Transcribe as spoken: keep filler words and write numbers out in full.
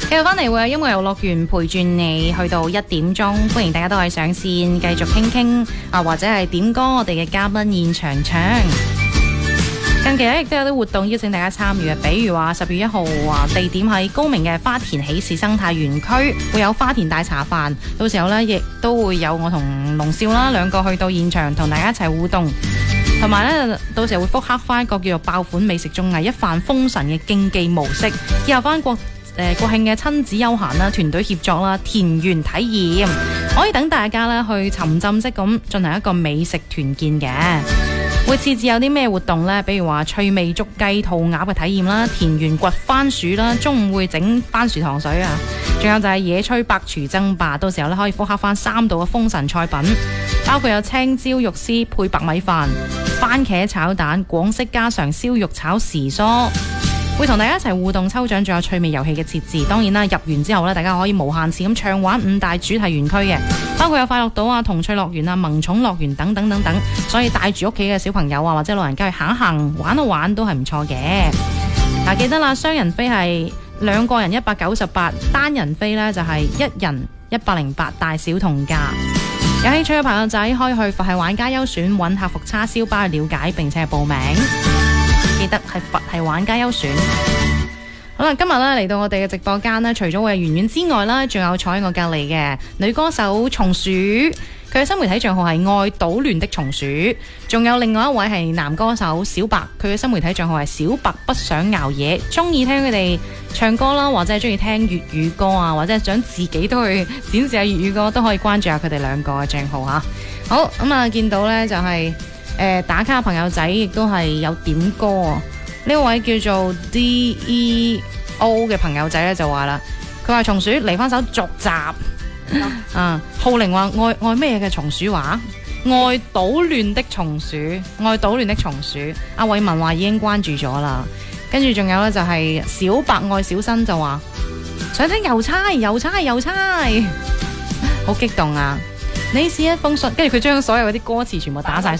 繼續翻嚟會有音樂遊樂園陪住你去到一點鐘，歡迎大家都係上線繼續傾傾啊，或者係點歌我哋嘅嘉賓現場唱。近期咧亦都有啲活動邀請大家參與嘅，比如話十月一號啊，地點喺高明嘅花田喜事生態園區，會有花田大茶飯，到時候呢，亦都會有我同龍少啦兩個去到現場同大家一齊互動，同埋呢，到時候會復刻翻一個叫做爆款美食綜藝一飯封神嘅競技模式，結合翻國誒國慶嘅親子休閒啦、團隊協作啦、田園體驗，可以等大家咧去沉浸式咁進行一個美食團建嘅。會設置有啲咩活動呢？比如話趣味捉雞、兔鴨嘅體驗啦，田園掘番薯啦，中午會整番薯糖水啊，仲有就係野炊百廚爭霸，到時候咧可以復刻翻三道嘅封神菜品，包括有青椒肉絲配白米飯、番茄炒蛋、廣式家常燒肉炒時蔬。會同大家一齊互動抽獎，仲有趣味遊戲嘅設置。當然啦，入完之後咧，大家可以無限次咁暢玩五大主題園區嘅，包括有快樂島啊、童趣樂園啊、萌寵樂園等等等等。所以帶住屋企嘅小朋友啊，或者老人家去行一行、玩一玩都係唔錯嘅。嗱、啊，記得啦，雙人飛係兩個人一百九十八，單人飛呢就係一人一百零八，大小同價。有興趣嘅朋友仔可以去佛系玩家優選揾客服叉燒包去了解並且係報名。記得係佛系玩家優選。好啦，今日咧嚟到我哋嘅直播間呢，除咗會係圓圓之外啦，仲有坐喺我隔籬嘅女歌手松鼠，佢嘅新媒體賬號係愛搗亂的松鼠。仲有另外一位係男歌手小白，佢嘅新媒體賬號係小白不想熬夜。中意聽佢哋唱歌啦，或者係中意聽粵語歌啊，或者係想自己都去展示下粵語歌，都可以關注下佢哋兩個嘅賬號吓。好，咁啊，見到呢就係、是。誒、呃，打卡朋友仔亦都係有點歌啊！呢位叫做 D E O 嘅朋友仔咧就話啦，佢話松鼠嚟翻首續集，啊，浩玲話愛愛咩嘅松鼠話，愛搗亂的松鼠，愛搗亂的松鼠。阿偉文話已經關注咗啦，跟住仲有咧就係小白愛小新就話想聽郵差郵差郵差，好激動啊！你試一封信，跟住佢將所有嗰啲歌詞全部打晒。